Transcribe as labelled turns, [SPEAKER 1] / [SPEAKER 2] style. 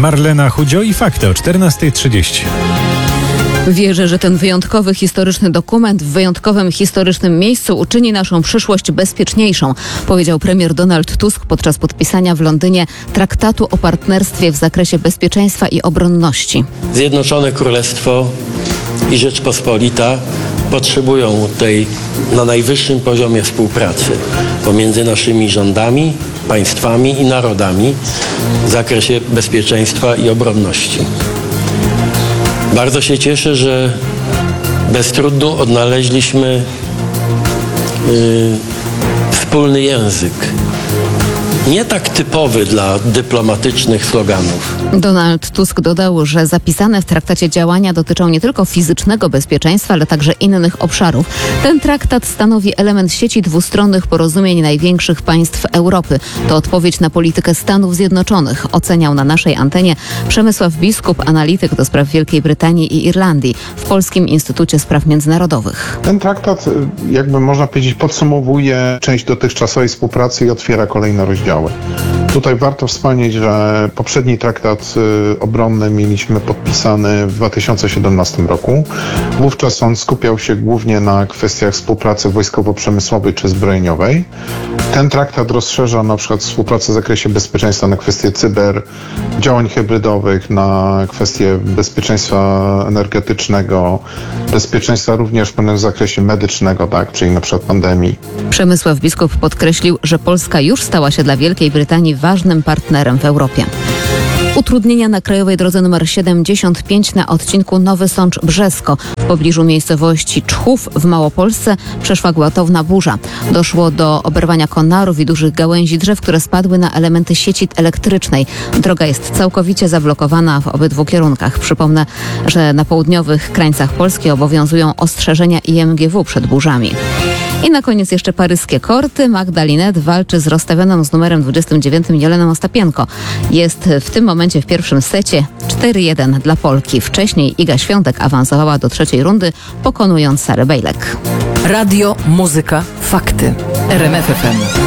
[SPEAKER 1] Marlena Chudzio i fakty o 14:30.
[SPEAKER 2] Wierzę, że ten wyjątkowy historyczny dokument w wyjątkowym historycznym miejscu uczyni naszą przyszłość bezpieczniejszą, powiedział premier Donald Tusk podczas podpisania w Londynie traktatu o partnerstwie w zakresie bezpieczeństwa i obronności.
[SPEAKER 3] Zjednoczone Królestwo i Rzeczpospolita potrzebują tej na najwyższym poziomie współpracy pomiędzy naszymi rządami, państwami i narodami w zakresie bezpieczeństwa i obronności. Bardzo się cieszę, że bez trudu odnaleźliśmy wspólny język. Nie tak typowy dla dyplomatycznych sloganów.
[SPEAKER 2] Donald Tusk dodał, że zapisane w traktacie działania dotyczą nie tylko fizycznego bezpieczeństwa, ale także innych obszarów. Ten traktat stanowi element sieci dwustronnych porozumień największych państw Europy. To odpowiedź na politykę Stanów Zjednoczonych, oceniał na naszej antenie Przemysław Biskup, analityk do spraw Wielkiej Brytanii i Irlandii w Polskim Instytucie Spraw Międzynarodowych.
[SPEAKER 4] Ten traktat, jakby można powiedzieć, podsumowuje część dotychczasowej współpracy i otwiera kolejne rozdziały. Tutaj warto wspomnieć, że poprzedni traktat obronny mieliśmy podpisany w 2017 roku. Wówczas on skupiał się głównie na kwestiach współpracy wojskowo-przemysłowej czy zbrojeniowej. Ten traktat rozszerza na przykład współpracę w zakresie bezpieczeństwa na kwestie cyber, działań hybrydowych, na kwestie bezpieczeństwa energetycznego, bezpieczeństwa również w pewnym zakresie medycznego, tak, czyli na przykład pandemii.
[SPEAKER 2] Przemysław Biskup podkreślił, że Polska już stała się dla Wielkiej Brytanii ważnym partnerem w Europie. Utrudnienia na krajowej drodze nr 75 na odcinku Nowy Sącz-Brzesko. W pobliżu miejscowości Czchów w Małopolsce przeszła gwałtowna burza. Doszło do oberwania konarów i dużych gałęzi drzew, które spadły na elementy sieci elektrycznej. Droga jest całkowicie zablokowana w obydwu kierunkach. Przypomnę, że na południowych krańcach Polski obowiązują ostrzeżenia IMGW przed burzami. I na koniec jeszcze paryskie korty. Magda Linette walczy z rozstawioną z numerem 29 Jeleną Ostapienko. Jest w tym momencie w pierwszym secie 4-1 dla Polki. Wcześniej Iga Świątek awansowała do trzeciej rundy, pokonując Sarę Bejlek.
[SPEAKER 5] Radio, muzyka, fakty. RMF FM.